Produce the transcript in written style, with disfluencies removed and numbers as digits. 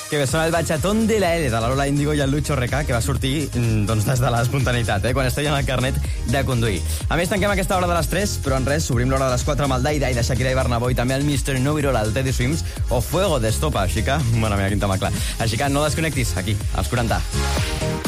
que sona el bachatón de la L de la Lola Índigo i el Lucho Reca, que va sortir doncs, des de l'espontaneïtat, quan es feien el carnet de conduir. A més, tanquem aquesta hora de les 3, però en res, obrim l'hora de les 4 amb el Dai Dai de Shakira i Bernabó i també el Mr. No Virola, el Teddy Swims o Fuego de Estopa. Així que, bueno, mira quin tema clar. Així que no desconnectis, aquí, als 40.